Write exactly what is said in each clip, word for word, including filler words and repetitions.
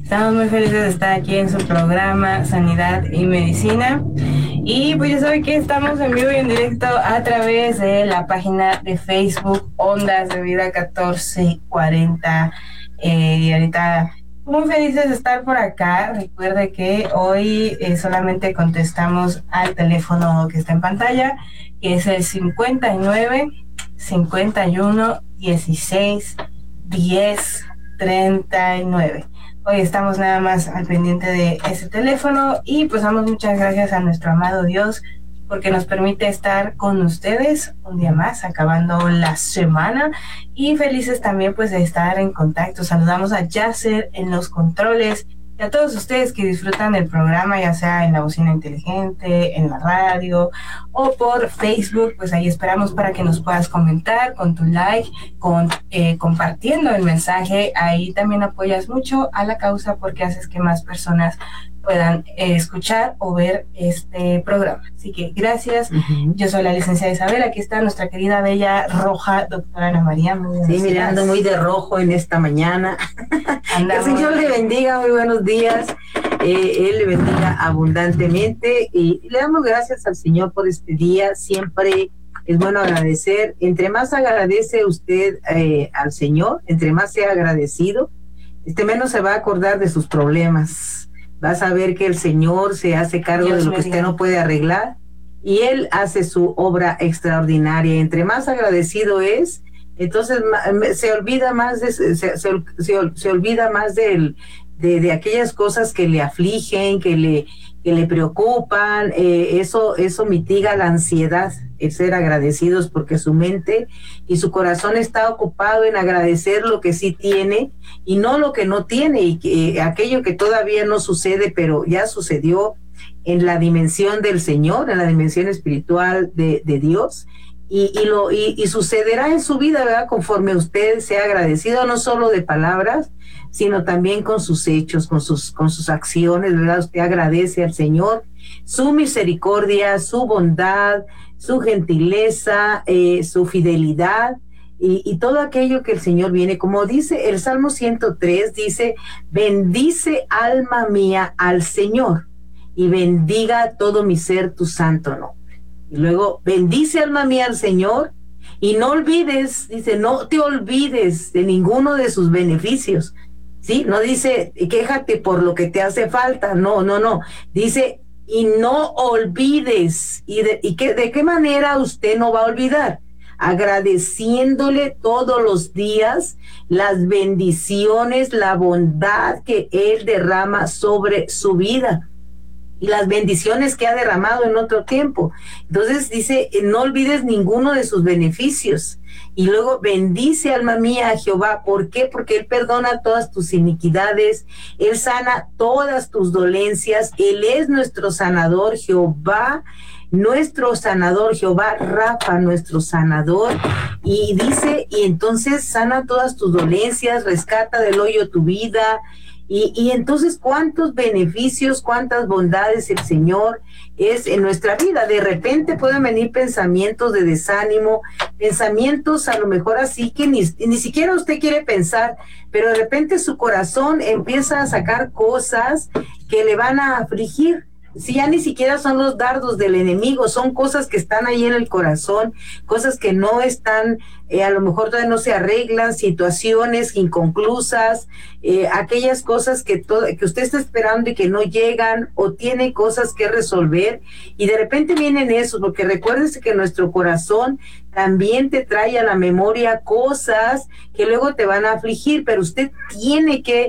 Estamos muy felices de estar aquí en su programa Sanidad y Medicina. Y pues ya saben que estamos en vivo y en directo a través de la página de Facebook Ondas de Vida catorce cuarenta. Eh, y ahorita muy felices de estar por acá. Recuerde que hoy eh, solamente contestamos al teléfono que está en pantalla, que es el cincuenta y nueve, cincuenta y uno, dieciséis, diez, treinta y nueve. Hoy estamos nada más al pendiente de ese teléfono y pues damos muchas gracias a nuestro amado Dios porque nos permite estar con ustedes un día más, acabando la semana, y felices también pues de estar en contacto. Saludamos a Yasser en los controles y a todos ustedes que disfrutan del programa, ya sea en la bocina inteligente, en la radio o por Facebook. Pues ahí esperamos para que nos puedas comentar con tu like, con eh, compartiendo el mensaje. Ahí también apoyas mucho a la causa porque haces que más personas puedan eh, escuchar o ver este programa. Así que gracias. Uh-huh. Yo soy la licenciada Isabel. Aquí está nuestra querida bella roja, doctora Ana María. Muy sí, mirando muy de rojo en esta mañana. Que el Señor le bendiga, muy buenos días. Eh, él le bendiga abundantemente y le damos gracias al Señor por este día. Siempre es bueno agradecer. Entre más agradece usted eh, al Señor, entre más sea agradecido, este menos se va a acordar de sus problemas. Vas a ver que el Señor se hace cargo Dios de lo que usted no puede arreglar y Él hace su obra extraordinaria. Entre más agradecido es, entonces se olvida más de, se, se, se, se olvida más de, de, de aquellas cosas que le afligen, que le, que le preocupan. Eh, eso, eso mitiga la ansiedad, el ser agradecidos, porque su mente y su corazón está ocupado en agradecer lo que sí tiene y no lo que no tiene, y que, eh, aquello que todavía no sucede, pero ya sucedió en la dimensión del Señor, en la dimensión espiritual de, de Dios, y, y, lo, y, y sucederá en su vida, ¿verdad? Conforme usted sea agradecido, no solo de palabras, sino también con sus hechos, con sus, con sus acciones, ¿verdad? Usted agradece al Señor su misericordia, su bondad, su gentileza, eh, su fidelidad y, y todo aquello que el Señor viene. Como dice el Salmo ciento tres, dice: bendice alma mía al Señor y bendiga todo mi ser tu santo nombre. Y luego, bendice alma mía al Señor y no olvides, dice, no te olvides de ninguno de sus beneficios. ¿Sí? No dice, quéjate por lo que te hace falta, no, no, no. Dice, y no olvides. ¿Y de, y qué, de qué manera usted no va a olvidar? Agradeciéndole todos los días las bendiciones, la bondad que Él derrama sobre su vida y las bendiciones que ha derramado en otro tiempo. Entonces dice, no olvides ninguno de sus beneficios. Y luego, bendice alma mía a Jehová. ¿Por qué? Porque Él perdona todas tus iniquidades, Él sana todas tus dolencias, Él es nuestro sanador, Jehová, nuestro sanador, Jehová Rafa, nuestro sanador. Y dice, y entonces sana todas tus dolencias, rescata del hoyo tu vida. Y, y entonces, ¿cuántos beneficios, cuántas bondades el Señor es en nuestra vida? De repente pueden venir pensamientos de desánimo, pensamientos a lo mejor así que ni, ni siquiera usted quiere pensar, pero de repente su corazón empieza a sacar cosas que le van a afligir. Si ya ni siquiera son los dardos del enemigo, son cosas que están ahí en el corazón, cosas que no están, eh, a lo mejor todavía no se arreglan, situaciones inconclusas, eh, aquellas cosas que, todo, que usted está esperando y que no llegan, o tiene cosas que resolver, y de repente vienen esos, porque recuérdese que nuestro corazón también te trae a la memoria cosas que luego te van a afligir, pero usted tiene que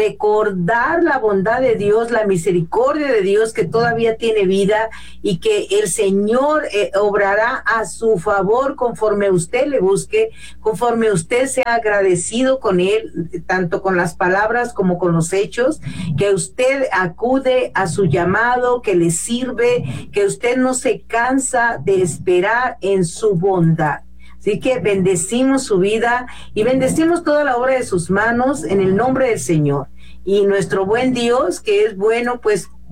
recordar la bondad de Dios, la misericordia de Dios que todavía tiene vida y que el Señor eh, obrará a su favor conforme usted le busque, conforme usted sea agradecido con Él, tanto con las palabras como con los hechos, que usted acude a su llamado, que le sirve, que usted no se cansa de esperar en su bondad. Así que bendecimos su vida y bendecimos toda la obra de sus manos en el nombre del Señor. Y nuestro buen Dios, que es bueno, pues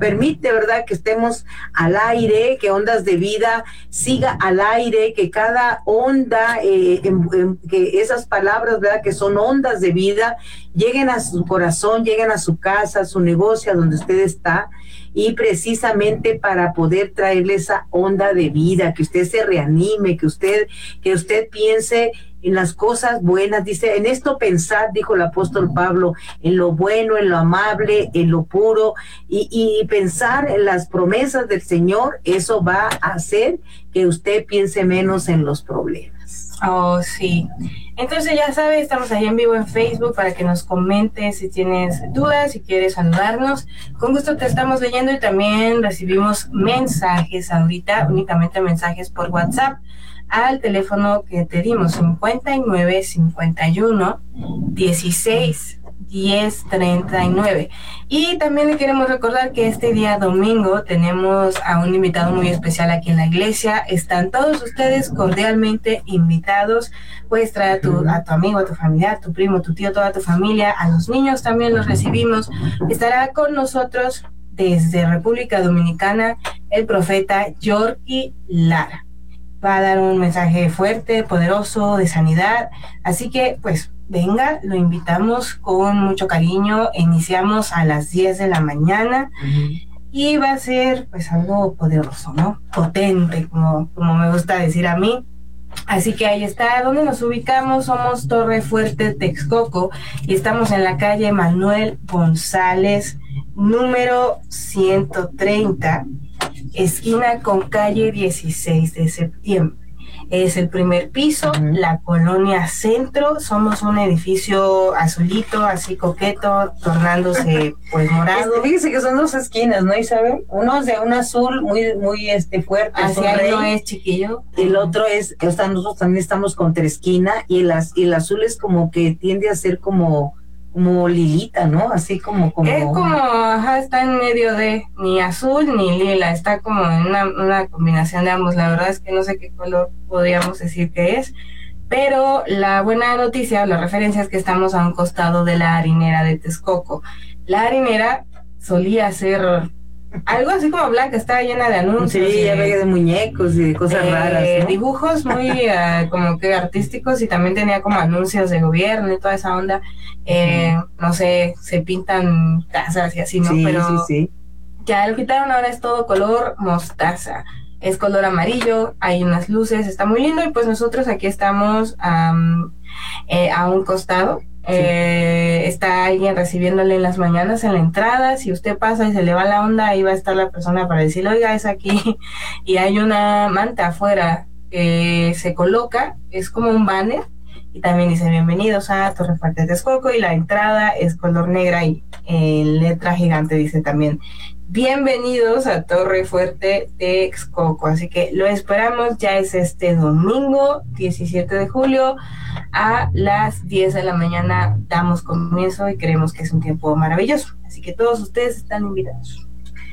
permite, ¿verdad?, que estemos al aire, que Ondas de Vida siga al aire, que cada onda, eh, en, en, que esas palabras, ¿verdad?, que son ondas de vida, lleguen a su corazón, lleguen a su casa, a su negocio, a donde usted está, y precisamente para poder traerle esa onda de vida, que usted se reanime, que usted, que usted piense en las cosas buenas. Dice, en esto pensad, dijo el apóstol Pablo, en lo bueno, en lo amable, en lo puro, y, y pensar en las promesas del Señor, eso va a hacer que usted piense menos en los problemas. Oh, sí. Entonces ya sabes, estamos ahí en vivo en Facebook para que nos comentes si tienes dudas, si quieres saludarnos. Con gusto te estamos leyendo y también recibimos mensajes ahorita, únicamente mensajes por WhatsApp al teléfono que te dimos, cincuenta y nueve, cincuenta y uno, dieciséis, diez, treinta y nueve. Y también le queremos recordar que este día domingo tenemos a un invitado muy especial aquí en la iglesia. Están todos ustedes cordialmente invitados. Puedes traer a tu, a tu amigo, a tu familiar, tu primo, tu tío, toda tu familia. A los niños también los recibimos. Estará con nosotros desde República Dominicana el profeta Yorky Lara. Va a dar un mensaje fuerte, poderoso, de sanidad. Así que, pues, venga, lo invitamos con mucho cariño. Iniciamos a las diez de la mañana uh-huh. y va a ser, pues, algo poderoso, ¿no? Potente, como, como me gusta decir a mí. Así que ahí está, donde nos ubicamos, somos Torre Fuerte, Texcoco, y estamos en la calle Manuel González, número ciento treinta, esquina con calle dieciséis de septiembre. Es el primer piso, uh-huh. la colonia Centro. Somos un edificio azulito, así coqueto, tornándose pues morado. Este, fíjese que son dos esquinas, ¿no, Isabel? Uno es de un azul muy muy este fuerte. Hacia ahí no es chiquillo. El otro es, o sea, nosotros también estamos contra esquina, y el, y el azul es como que tiende a ser como como lilita, ¿no? Así como... como... Es como, ajá, está en medio de ni azul ni lila, está como en una, una combinación de ambos. La verdad es que no sé qué color podríamos decir que es, pero la buena noticia, la referencia es que estamos a un costado de la harinera de Texcoco. La harinera solía ser algo así como blanca, estaba llena de anuncios. Sí, ya veía de muñecos y de cosas eh, raras, ¿no? Dibujos muy uh, como que artísticos, y también tenía como anuncios de gobierno y toda esa onda. Eh, uh-huh. No sé, se pintan casas y así, ¿no? Sí, pero sí, sí. Ya lo quitaron, ahora es todo color mostaza. Es color amarillo, hay unas luces, está muy lindo, y pues nosotros aquí estamos um, eh, a un costado. Sí. Eh, está alguien recibiéndole en las mañanas en la entrada. Si usted pasa y se le va la onda, ahí va a estar la persona para decirle, oiga, es aquí. Y hay una manta afuera que se coloca, es como un banner, y también dice bienvenidos a Torre Fuerte Texcoco, y la entrada es color negra y en letra gigante dice también bienvenidos a Torre Fuerte Texcoco. Así que lo esperamos, ya es este domingo diecisiete de julio a las diez de la mañana damos comienzo, y creemos que es un tiempo maravilloso, así que todos ustedes están invitados.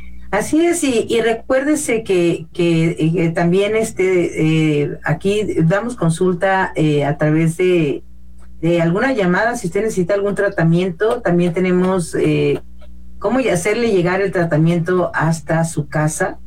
Así es, y, y recuérdese que, que, que también este eh, aquí damos consulta eh, a través de, de alguna llamada. Si usted necesita algún tratamiento, también tenemos eh, cómo hacerle llegar el tratamiento hasta su casa.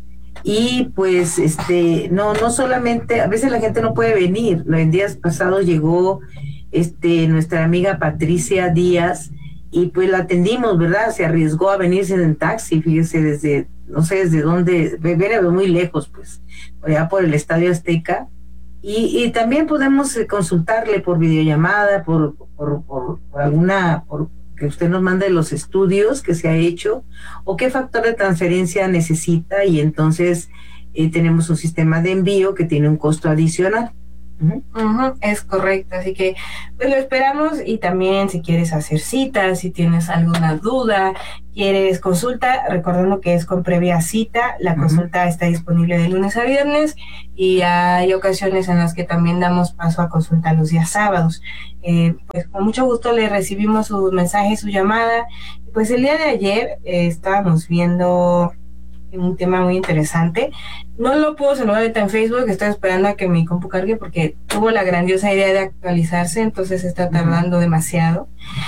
Y pues este no no solamente, a veces la gente no puede venir. Los días pasados llegó este nuestra amiga Patricia Díaz, y pues la atendimos, ¿verdad? Se arriesgó a venirse en taxi, fíjese, desde, no sé desde dónde, viene muy lejos, pues, allá por el Estadio Azteca, y, y también podemos consultarle por videollamada, por, por, por, por alguna, por que usted nos mande los estudios que se ha hecho, o qué factor de transferencia necesita, y entonces eh, tenemos un sistema de envío que tiene un costo adicional. Uh-huh. Uh-huh, es correcto, así que pues lo esperamos. Y también si quieres hacer citas, si tienes alguna duda, quieres consulta, recordando que es con previa cita. La uh-huh. consulta está disponible de lunes a viernes, y hay ocasiones en las que también damos paso a consulta los días sábados. Eh, pues con mucho gusto le recibimos su mensaje, su llamada. Pues el día de ayer eh, estábamos viendo un tema muy interesante. No lo puedo saludar ahorita en Facebook, estoy esperando a que mi compu cargue porque tuvo la grandiosa idea de actualizarse, entonces está tardando demasiado.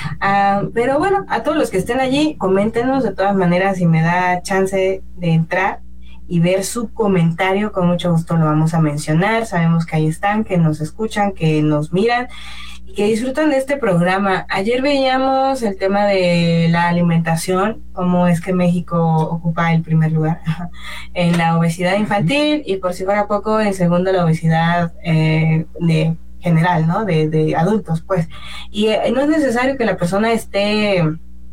Uh, pero bueno, a todos los que estén allí, coméntenos de todas maneras, si me da chance de entrar y ver su comentario, con mucho gusto lo vamos a mencionar. Sabemos que ahí están, que nos escuchan, que nos miran y que disfrutan de este programa. Ayer veíamos el tema de la alimentación, cómo es que México ocupa el primer lugar en la obesidad infantil y, por si fuera poco, en segundo la obesidad eh, de general, ¿no? De, de adultos, pues. Y eh, no es necesario que la persona esté,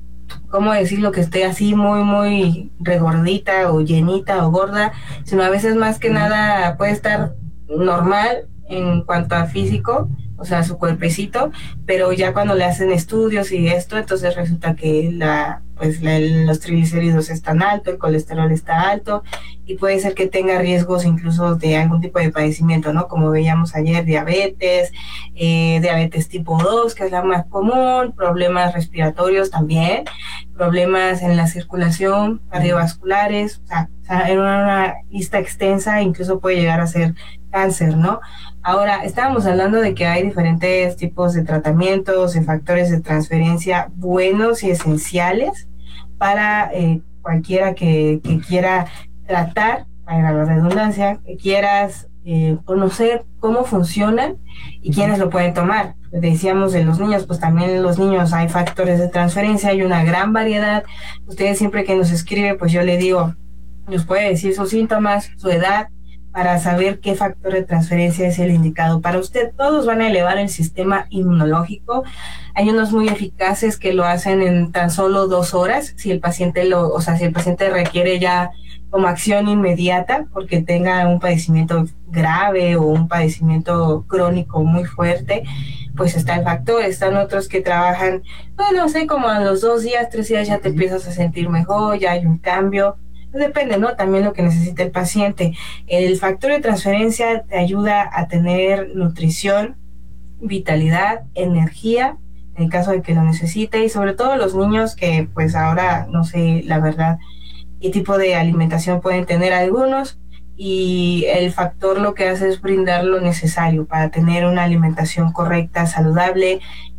¿cómo decirlo? Que esté así muy, muy regordita o llenita o gorda, sino a veces más que nada puede estar normal en cuanto a físico, o sea, su cuerpecito, pero ya cuando le hacen estudios y esto, entonces resulta que la, pues la, los triglicéridos están altos, el colesterol está alto, y puede ser que tenga riesgos incluso de algún tipo de padecimiento, ¿no? Como veíamos ayer, diabetes, eh, diabetes tipo dos, que es la más común, problemas respiratorios también, problemas en la circulación, cardiovasculares, o sea, o sea, en una, una lista extensa, incluso puede llegar a ser cáncer, ¿no? Ahora, estábamos hablando de que hay diferentes tipos de tratamientos y factores de transferencia buenos y esenciales para eh, cualquiera que, que quiera tratar, para la redundancia, que quieras eh, conocer cómo funcionan y quiénes lo pueden tomar. Decíamos de los niños, pues también en los niños hay factores de transferencia, hay una gran variedad. Ustedes siempre que nos escribe, pues yo le digo, nos puede decir sus síntomas, su edad, para saber qué factor de transferencia es el indicado para usted. Todos van a elevar el sistema inmunológico. Hay unos muy eficaces que lo hacen en tan solo dos horas, si el paciente lo, o sea, si el paciente requiere ya como acción inmediata porque tenga un padecimiento grave o un padecimiento crónico muy fuerte, pues está el factor. Están otros que trabajan, bueno, no sé, como a los dos días, tres días ya te empiezas a sentir mejor, ya hay un cambio. Depende, ¿no? También lo que necesita el paciente. El factor de transferencia te ayuda a tener nutrición, vitalidad, energía, en el caso de que lo necesite, y sobre todo los niños que pues ahora no sé la verdad qué tipo de alimentación pueden tener algunos, y el factor lo que hace es brindar lo necesario para tener una alimentación correcta, saludable.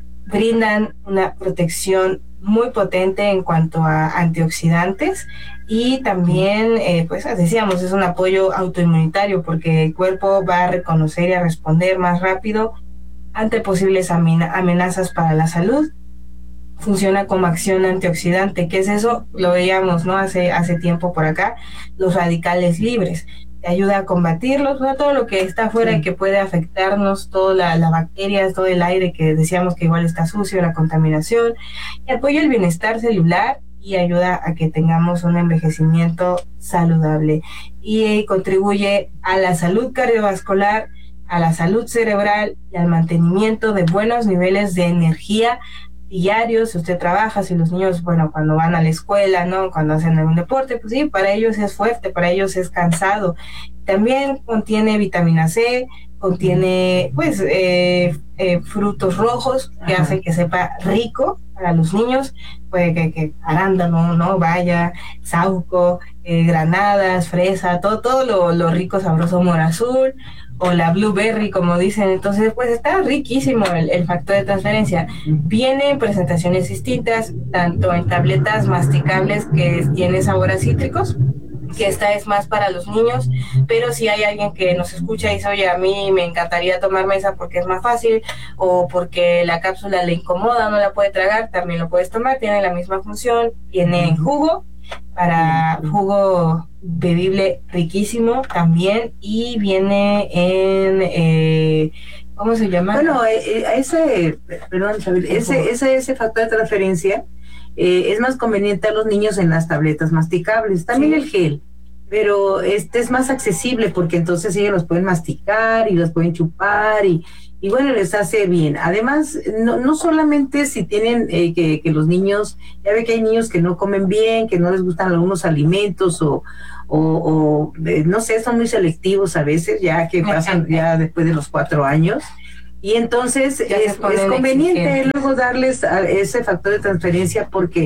Brindan una protección muy potente en cuanto a antioxidantes y también, eh, pues decíamos, es un apoyo autoinmunitario porque el cuerpo va a reconocer y a responder más rápido ante posibles amenazas para la salud. Funciona como acción antioxidante. ¿Qué es eso? Lo veíamos, ¿no? Hace, hace tiempo por acá, los radicales libres. Te ayuda a combatirlos, ¿no? Todo lo que está afuera, sí, y que puede afectarnos, todas las la bacterias, todo el aire que decíamos que igual está sucio, la contaminación, y apoya el bienestar celular y ayuda a que tengamos un envejecimiento saludable. Y eh, contribuye a la salud cardiovascular, a la salud cerebral y al mantenimiento de buenos niveles de energía diarios. Si usted trabaja, si los niños, bueno, cuando van a la escuela, ¿no? Cuando hacen algún deporte, pues sí, para ellos es fuerte, para ellos es cansado. También contiene vitamina C, contiene, pues, eh, eh, frutos rojos, que Ajá. hace que sepa rico para los niños, puede que, que arándano, ¿no? Vaya, sauco, eh, granadas, fresa, todo, todo lo, lo rico, sabroso, mora azul, o la blueberry, como dicen. Entonces, pues está riquísimo el, el factor de transferencia. Viene en presentaciones distintas, tanto en tabletas masticables que tiene sabor a cítricos, que esta es más para los niños, pero si hay alguien que nos escucha y dice, oye, a mí me encantaría tomarme esa porque es más fácil, o porque la cápsula le incomoda, no la puede tragar, también lo puedes tomar, tiene la misma función, viene en jugo, para jugo bebible riquísimo también, y viene en eh, ¿cómo se llama? Bueno, eh, ese perdón, Isabel, ese, ese, ese factor de transferencia eh, es más conveniente a los niños en las tabletas masticables, también sí. El gel, pero este es más accesible porque entonces ellos los pueden masticar y los pueden chupar y y bueno, les hace bien. Además, no, no solamente si tienen eh, que, que los niños, ya ve que hay niños que no comen bien, que no les gustan algunos alimentos o, o, o eh, no sé, son muy selectivos a veces, ya que pasan ya después de los cuatro años. Y entonces es, es conveniente luego darles a ese factor de transferencia porque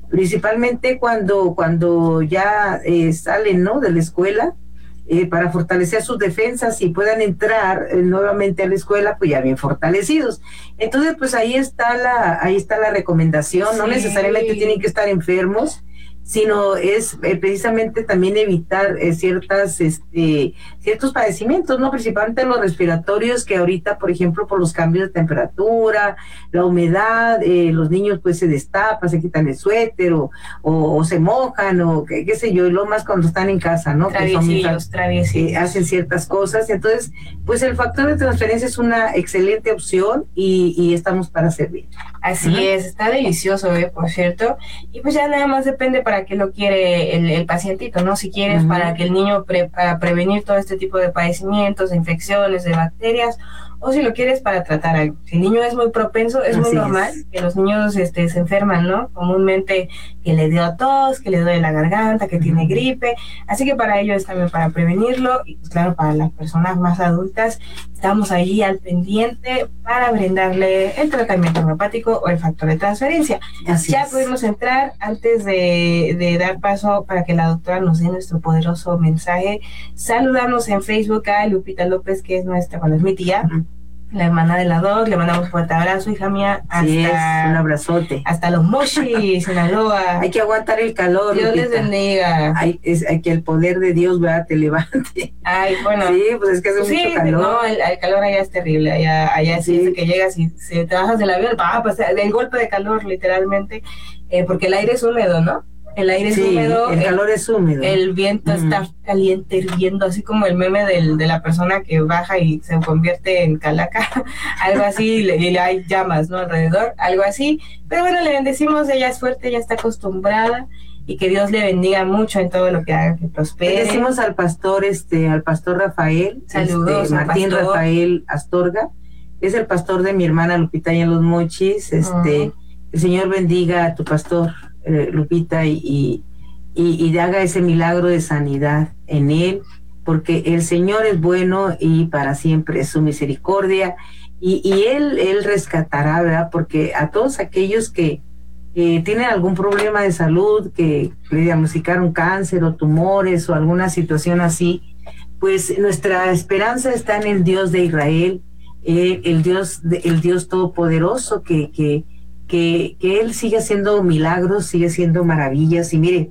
principalmente cuando, cuando ya eh, salen, ¿no?, de la escuela, eh, para fortalecer sus defensas y puedan entrar eh, nuevamente a la escuela, pues ya bien fortalecidos. Entonces, pues ahí está la, ahí está la recomendación, sí. No necesariamente tienen que estar enfermos, sino es eh, precisamente también evitar eh, ciertas, este, ciertos padecimientos, ¿no? Principalmente los respiratorios, que ahorita, por ejemplo, por los cambios de temperatura, la humedad, eh, los niños pues se destapan, se quitan el suéter o, o, o se mojan o qué, qué sé yo, y lo más cuando están en casa, ¿no? Traviesillos, traviesillos. Eh, hacen ciertas cosas. Entonces, pues el factor de transferencia es una excelente opción y, y estamos para servir. Así uh-huh. es, está delicioso, eh, por cierto, y pues ya nada más depende para qué lo quiere el, el pacientito, ¿no? Si quieres uh-huh. para que el niño, pre, para prevenir todo este tipo de padecimientos, de infecciones, de bacterias, o si lo quieres para tratar algo. Si el niño es muy propenso, es Así muy normal es. que los niños este, se enferman, ¿no? Comúnmente que le dio tos, que le duele la garganta, que uh-huh. tiene gripe, así que para ello es también para prevenirlo, y pues claro, para las personas más adultas, estamos allí al pendiente para brindarle el tratamiento homeopático o el factor de transferencia. Así ya es. Pudimos entrar antes de, de dar paso para que la doctora nos dé nuestro poderoso mensaje. Saludamos en Facebook a Lupita López, que es nuestra, bueno, es mi tía, uh-huh. la hermana de la Doc. Le mandamos un fuerte abrazo, hija mía. Hasta, sí, es, un abrazote. Hasta Los Mochis, Sinaloa. Hay que aguantar el calor. Dios Lupita. Les bendiga. Hay, es, hay que el poder de Dios, ¿verdad?, te levante. Ay, bueno. Sí, pues es que hace sí, mucho calor. No, el, el calor allá es terrible. Allá, allá sí, sí es que llegas y se te bajas del avión, va, pues el golpe de calor, literalmente, eh, porque el aire es húmedo, ¿no? El aire sí, es húmedo. El calor el, es húmedo. El viento mm. está caliente, hirviendo, así como el meme del, de la persona que baja y se convierte en calaca, algo así, y, le, y hay llamas, ¿no?, alrededor, algo así. Pero bueno, le bendecimos, ella es fuerte, ella está acostumbrada, y que Dios le bendiga mucho en todo lo que haga, que prospere. Le decimos al pastor, este, al pastor Rafael, saludos, este, Martín pastor. Rafael Astorga, es el pastor de mi hermana Lupita y en Los Mochis. Este, uh-huh. El Señor bendiga a tu pastor, eh, Lupita, y, y, y, y haga ese milagro de sanidad en él, porque el Señor es bueno y para siempre es su misericordia, y, y él, él rescatará, ¿verdad? Porque a todos aquellos que que tienen algún problema de salud, que le diagnosticaron cáncer o tumores o alguna situación así, pues nuestra esperanza está en el Dios de Israel, eh, el Dios de, el Dios todopoderoso, que, que, que, que Él sigue haciendo milagros, sigue haciendo maravillas. Y mire,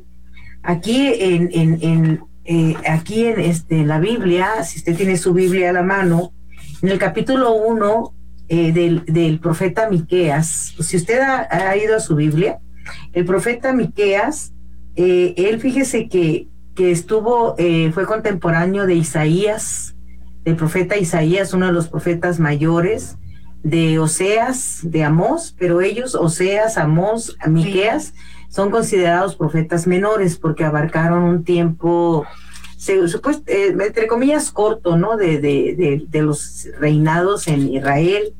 aquí en, en, en eh, aquí en este la Biblia, si usted tiene su Biblia a la mano, en el capítulo uno, Eh, del, del profeta Miqueas, si usted ha, ha ido a su Biblia, el profeta Miqueas, eh, él fíjese que, que estuvo, eh, fue contemporáneo de Isaías, del profeta Isaías, uno de los profetas mayores, de Oseas, de Amós, pero ellos, Oseas, Amós, Miqueas, son considerados profetas menores porque abarcaron un tiempo, se, supuest, eh, entre comillas, corto, ¿no?, de, de, de, de los reinados en Israel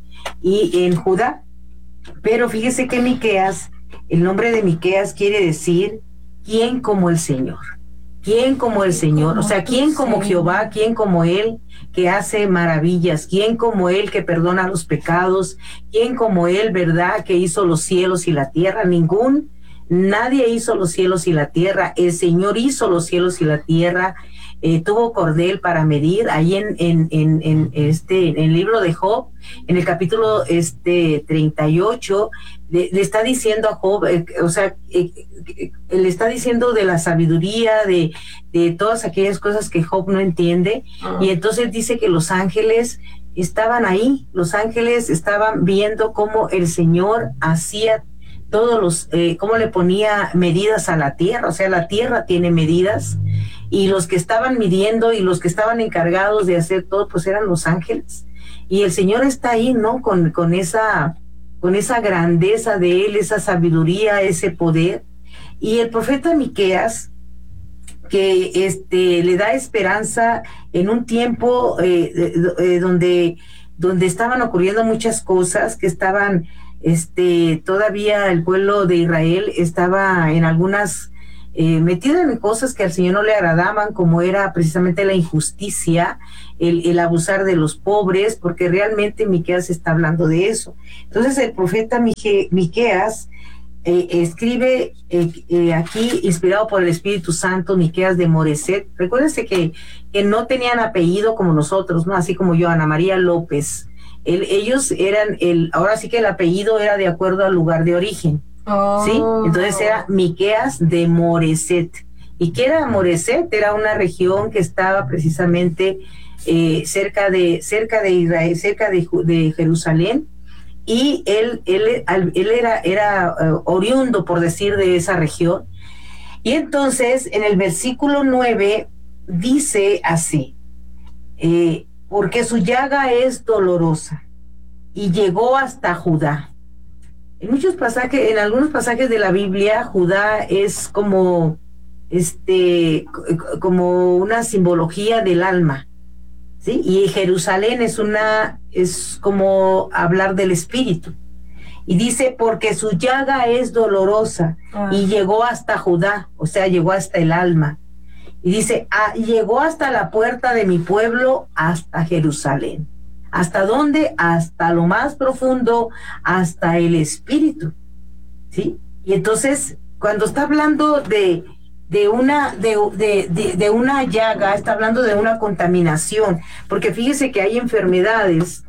y en Judá. Pero fíjese que Miqueas, el nombre de Miqueas quiere decir ¿quién como el Señor? ¿Quién como el Señor? O sea, ¿quién como Jehová? ¿Quién como Él que hace maravillas? ¿Quién como Él que perdona los pecados? ¿Quién como Él, verdad, que hizo los cielos y la tierra? Ningún, nadie hizo los cielos y la tierra. El Señor hizo los cielos y la tierra. Eh, tuvo cordel para medir. Ahí en, en, en, en este en el libro de Job, en el capítulo este treinta y ocho, le, le está diciendo a Job, eh, o sea, eh, eh, le está diciendo de la sabiduría, de, de todas aquellas cosas que Job no entiende, uh-huh. y entonces dice que los ángeles estaban ahí, los ángeles estaban viendo cómo el Señor hacía todos los, eh, cómo le ponía medidas a la tierra. O sea, la tierra tiene medidas, y los que estaban midiendo y los que estaban encargados de hacer todo, pues eran los ángeles. Y el Señor está ahí, ¿no?, con, con esa, con esa grandeza de Él, esa sabiduría, ese poder. Y el profeta Miqueas, que este, le da esperanza en un tiempo eh, eh, donde, donde estaban ocurriendo muchas cosas, que estaban, este, todavía el pueblo de Israel estaba en algunas Eh, metido en cosas que al Señor no le agradaban, como era precisamente la injusticia, el, el abusar de los pobres, porque realmente Miqueas está hablando de eso. Entonces el profeta Mique, Miqueas eh, escribe eh, eh, aquí, inspirado por el Espíritu Santo, Miqueas de Moreset. Recuérdense que, que no tenían apellido como nosotros, ¿no? Así como yo, Ana María López. El, ellos eran, el, ahora sí que el apellido era de acuerdo al lugar de origen, oh. ¿sí? Entonces era Miqueas de Moreset. ¿Y qué era Moreset? Era una región que estaba precisamente eh, cerca de cerca de Israel, cerca de, de Jerusalén, y él él, él era, era uh, oriundo, por decir, de esa región. Y entonces en el versículo nueve dice así, eh, porque su llaga es dolorosa y llegó hasta Judá. En muchos pasajes, en algunos pasajes de la Biblia, Judá es como este como una simbología del alma, ¿sí? Y Jerusalén es una es como hablar del espíritu. Y dice, porque su llaga es dolorosa, ah. y llegó hasta Judá, o sea, llegó hasta el alma. Y dice, ah, llegó hasta la puerta de mi pueblo, hasta Jerusalén. ¿Hasta dónde? Hasta lo más profundo, hasta el espíritu, ¿sí? Y entonces, cuando está hablando de de una de, de, de, de una llaga, está hablando de una contaminación, porque fíjese que hay enfermedades,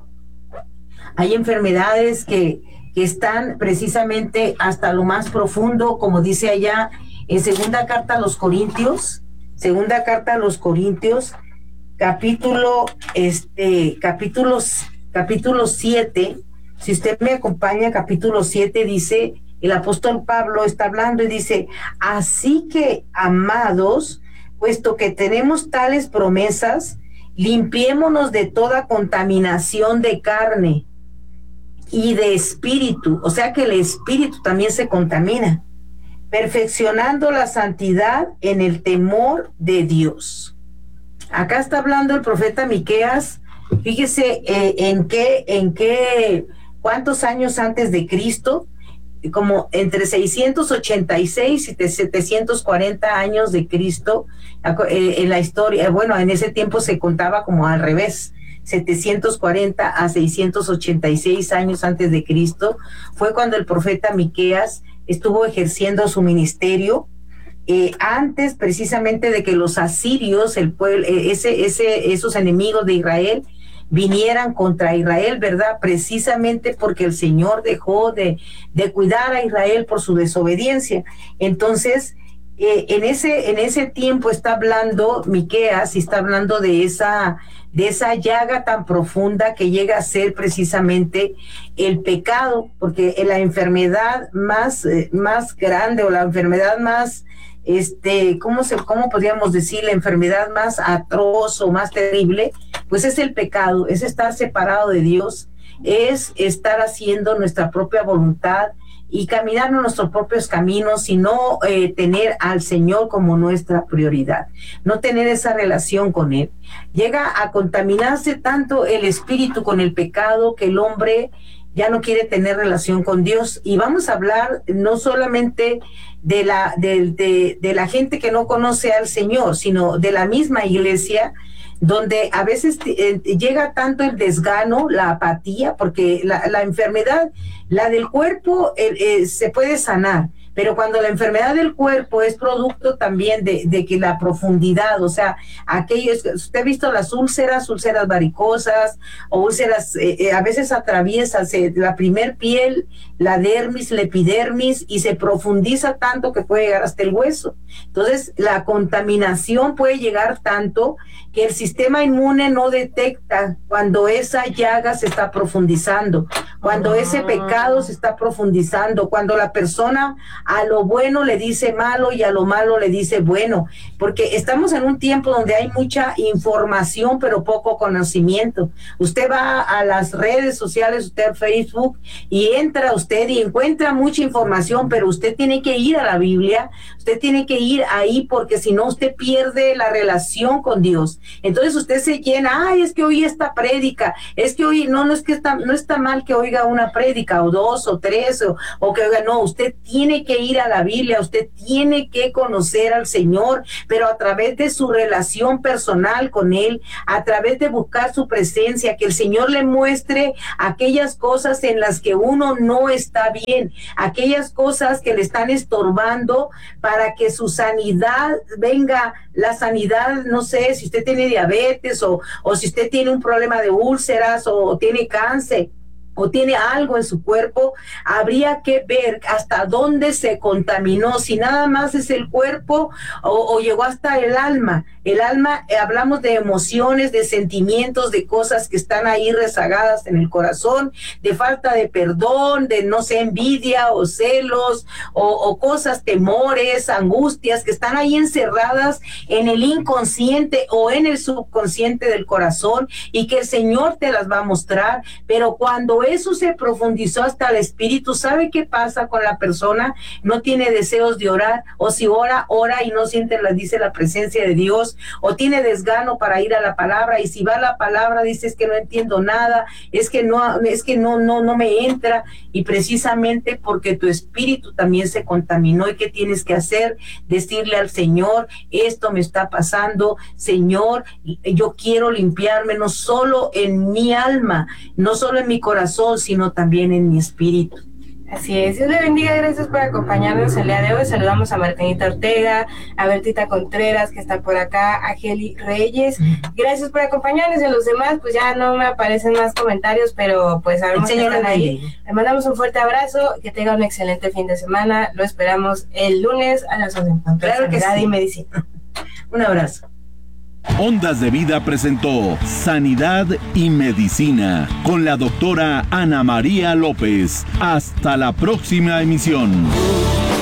hay enfermedades que, que están precisamente hasta lo más profundo, como dice allá en segunda carta a los Corintios, segunda carta a los Corintios, capítulo, este, capítulos, capítulo siete, si usted me acompaña, capítulo siete, dice, el apóstol Pablo está hablando y dice, así que, amados, puesto que tenemos tales promesas, limpiémonos de toda contaminación de carne y de espíritu, o sea que el espíritu también se contamina, perfeccionando la santidad en el temor de Dios. Acá está hablando el profeta Miqueas, fíjese eh, en qué, en qué, cuántos años antes de Cristo, como entre seiscientos ochenta y seis y setecientos cuarenta años de Cristo, eh, en la historia, bueno, en ese tiempo se contaba como al revés, setecientos cuarenta a seiscientos ochenta y seis años antes de Cristo, fue cuando el profeta Miqueas estuvo ejerciendo su ministerio, eh, antes precisamente de que los asirios, el pueblo, ese, ese, esos enemigos de Israel, vinieran contra Israel, ¿verdad? Precisamente porque el Señor dejó de, de cuidar a Israel por su desobediencia. Entonces, eh, en ese en ese tiempo está hablando Miqueas y está hablando de esa de esa llaga tan profunda que llega a ser precisamente el pecado, porque la enfermedad más eh, más grande o la enfermedad más este, ¿cómo se, cómo podríamos decir? La enfermedad más atroz o más terrible, pues es el pecado, es estar separado de Dios, es estar haciendo nuestra propia voluntad y caminar en nuestros propios caminos y no eh, tener al Señor como nuestra prioridad, no tener esa relación con Él. Llega a contaminarse tanto el espíritu con el pecado que el hombre ya no quiere tener relación con Dios. Y vamos a hablar no solamente de la, de, de, de la gente que no conoce al Señor, sino de la misma iglesia, donde a veces eh, llega tanto el desgano, la apatía, porque la, la enfermedad, la del cuerpo, eh, eh, se puede sanar, pero cuando la enfermedad del cuerpo es producto también de, de que la profundidad, o sea, aquellos, usted ha visto las úlceras, úlceras varicosas o úlceras, eh, eh, a veces atraviesa eh, la primer piel, la dermis, la epidermis, y se profundiza tanto que puede llegar hasta el hueso. Entonces, la contaminación puede llegar tanto que el sistema inmune no detecta cuando esa llaga se está profundizando, cuando ese pecado se está profundizando, cuando la persona a lo bueno le dice malo y a lo malo le dice bueno, porque estamos en un tiempo donde hay mucha información pero poco conocimiento. Usted va a las redes sociales, usted a Facebook, y entra usted y encuentra mucha información, pero usted tiene que ir a la Biblia, usted tiene que ir ahí, porque si no usted pierde la relación con Dios. Entonces usted se llena, ay, es que oí esta prédica, es que oí, no, no es que está, no está mal que oiga una prédica o dos o tres o, o que oiga, no, usted tiene que que ir a la Biblia, usted tiene que conocer al Señor, pero a través de su relación personal con Él, a través de buscar su presencia, que el Señor le muestre aquellas cosas en las que uno no está bien, aquellas cosas que le están estorbando para que su sanidad venga, la sanidad, no sé, si usted tiene diabetes o, o si usted tiene un problema de úlceras o, o tiene cáncer, o tiene algo en su cuerpo, habría que ver hasta dónde se contaminó, si nada más es el cuerpo o, o llegó hasta el alma. El alma, eh, hablamos de emociones, de sentimientos, de cosas que están ahí rezagadas en el corazón, de falta de perdón, de no sé, envidia o celos o, o cosas, temores, angustias que están ahí encerradas en el inconsciente o en el subconsciente del corazón y que el Señor te las va a mostrar. Pero cuando eso se profundizó hasta el espíritu, ¿sabe qué pasa con la persona? No tiene deseos de orar, o si ora, ora y no siente, la dice la presencia de Dios, o tiene desgano para ir a la palabra, y si va a la palabra dice es que no entiendo nada, es que no, es que no, no, no me entra, y precisamente porque tu espíritu también se contaminó. ¿Y qué tienes que hacer? Decirle al Señor, esto me está pasando, Señor, yo quiero limpiarme, no solo en mi alma, no solo en mi corazón, sino también en mi espíritu. Así es, Dios le bendiga, gracias por acompañarnos el día de hoy. Saludamos a Martinita Ortega, a Bertita Contreras, que está por acá, a Geli Reyes, gracias por acompañarnos, y a los demás, pues ya no me aparecen más comentarios, pero pues sabemos que están ahí. Le mandamos un fuerte abrazo, que tenga un excelente fin de semana, lo esperamos el lunes a las once en punto. Claro que sí. Sanidad y Medicina. Un abrazo. Ondas de Vida presentó Sanidad y Medicina con la doctora Ana María López. Hasta la próxima emisión.